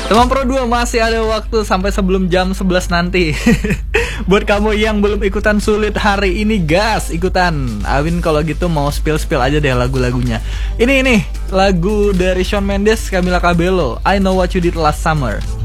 Teman Pro 2 masih ada waktu sampai sebelum jam 11 nanti. Buat kamu yang belum ikutan sulit hari ini, gas ikutan. Awin kalau gitu mau spill aja deh lagu-lagunya. Ini lagu dari Shawn Mendes, Camila Cabello, I Know What You Did Last Summer.